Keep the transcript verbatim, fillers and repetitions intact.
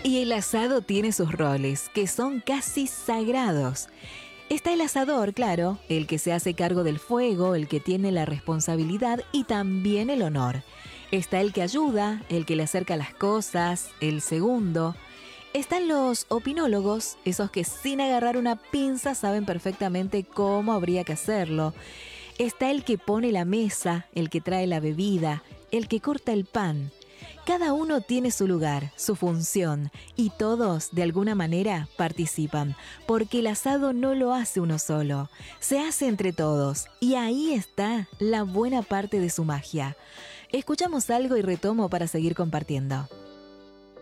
Y el asado tiene sus roles, que son casi sagrados. Está el asador, claro, el que se hace cargo del fuego, el que tiene la responsabilidad y también el honor. Está el que ayuda, el que le acerca las cosas, el segundo. Están los opinólogos, esos que sin agarrar una pinza saben perfectamente cómo habría que hacerlo. Está el que pone la mesa, el que trae la bebida, el que corta el pan. Cada uno tiene su lugar, su función, y todos, de alguna manera, participan, porque el asado no lo hace uno solo, se hace entre todos, y ahí está la buena parte de su magia. Escuchamos algo y retomo para seguir compartiendo.